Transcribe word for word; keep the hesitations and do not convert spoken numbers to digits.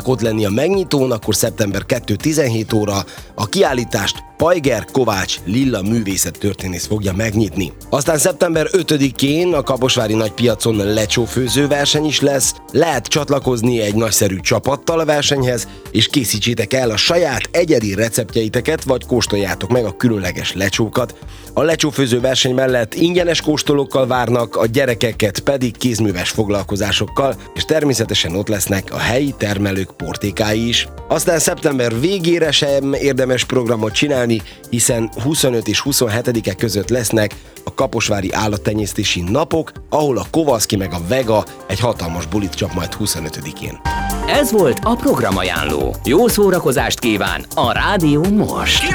akarnak ott lenni a megnyitón, akkor szeptember kettő tizenhét óra a kiállítást Pajger Kovács Lilla művészettörténész fogja megnyitni. Aztán szeptember ötödikén a kaposvári nagypiacon lecsófőző verseny is lesz. Lehet csatlakozni egy nagyszerű csapattal a versenyhez, és készítsétek el a saját egyedi receptjeiteket, vagy kóstoljátok meg a különleges lecsókat. A lecsófőző verseny mellett ingyenes kóstolókkal várnak, a gyerekeket pedig kézműves foglalkozásokkal, és természetesen ott lesznek a helyi termelők portékái is. Aztán szeptember végére sem érdemes programot csinálni, hiszen huszonöt és huszonhetedike között lesznek a kaposvári állattenyésztési napok, ahol a Kovalszki meg a Vega egy hatalmas bulit csap majd huszonötödikén. Ez volt a programajánló. Jó szórakozást kíván a Rádió most!